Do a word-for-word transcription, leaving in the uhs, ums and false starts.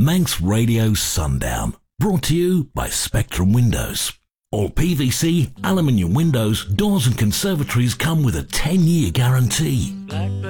Manx Radio Sundown. Brought to you by Spectrum Windows. All P V C, aluminium windows, doors and conservatories come with a ten-year guarantee.